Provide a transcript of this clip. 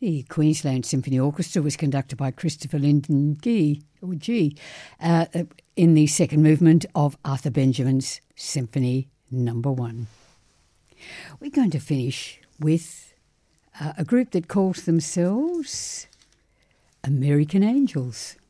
The Queensland Symphony Orchestra was conducted by Christopher Lyndon Gee, in the second movement of Arthur Benjamin's Symphony No. 1. We're going to finish with a group that calls themselves American Angels.